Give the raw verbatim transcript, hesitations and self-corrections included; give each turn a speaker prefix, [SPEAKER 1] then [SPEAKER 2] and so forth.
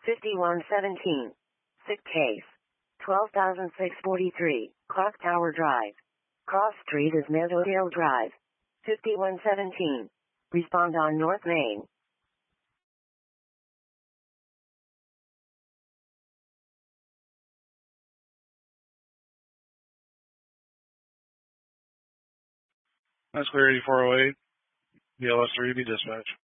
[SPEAKER 1] fifty-one seventeen. Sick case. twelve thousand six hundred forty-three, Clock Tower Drive. Cross Street is Meadowdale Drive. fifty-one seventeen. Respond on North Main.
[SPEAKER 2] That's clear eighty-four oh eight. B L S three, be dispatch.